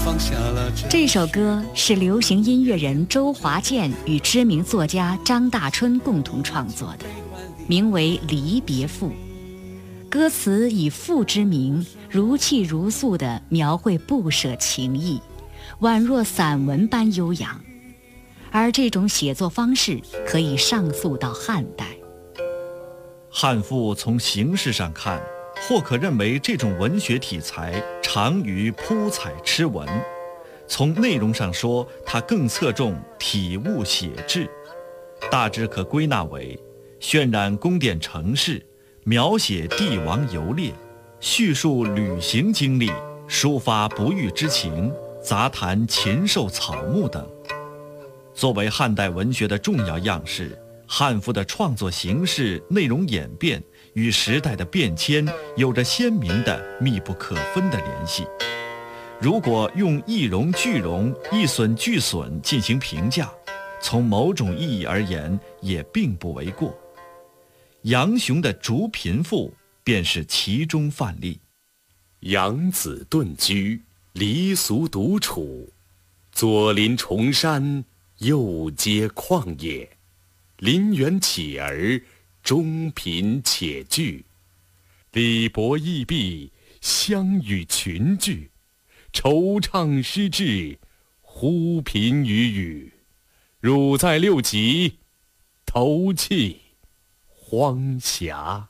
这首歌是流行音乐人周华健与知名作家张大春共同创作的，名为《离别赋》。歌词以赋之名，如泣如诉地描绘不舍情意，宛若散文般悠扬。而这种写作方式可以上溯到汉代。 汉赋从形式上看，或可认为这种文学题材长于铺彩痴文；从内容上说，它更侧重体物写志，大致可归纳为渲染宫殿城市，描写帝王游猎，叙述旅行经历，抒发不遇之情，杂谈禽兽草木等。作为汉代文学的重要样式，汉赋的创作形式、内容演变与时代的变迁有着鲜明的密不可分的联系。如果用一荣俱荣、一损俱损进行评价，从某种意义而言也并不为过。杨雄的《竹贫赋》便是其中范例。 养子遁居，离俗独处，左邻重山，右接旷野。邻园乞儿，中贫且聚。礼薄义毕，相与群聚。惆怅失志，忽频与语。汝在六极，投气荒峡。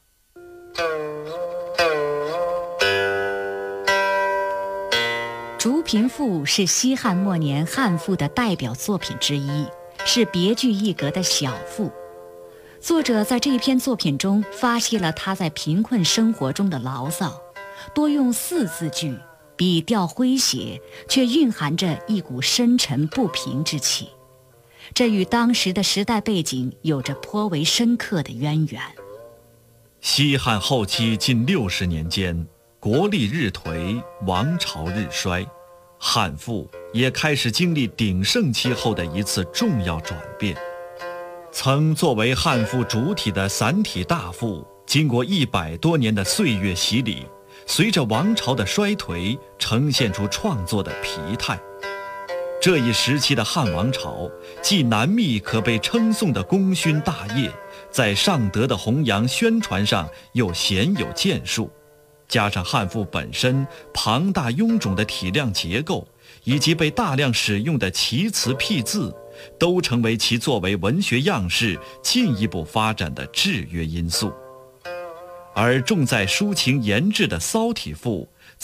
《竹贫赋》是西汉末年汉赋的代表作品之一，是别具一格的小赋。作者在这篇作品中发泄了他在贫困生活中的牢骚，多用四字句，笔调诙谐，却蕴含着一股深沉不平之气。这与当时的时代背景有着颇为深刻的渊源。 西汉后期近60年间，国力日颓，王朝日衰，汉赋也开始经历鼎盛期后的一次重要转变。曾作为汉赋主体的散体大赋，经过100多年的岁月洗礼，随着王朝的衰颓，呈现出创作的疲态。这一时期的汉王朝，既难觅可被称颂的功勋大业，在尚德的弘扬宣传上又鲜有建树，加上汉赋本身庞大臃肿的体量结构，以及被大量使用的奇词僻字，都成为其作为文学样式进一步发展的制约因素。而重在抒情言志的骚体赋，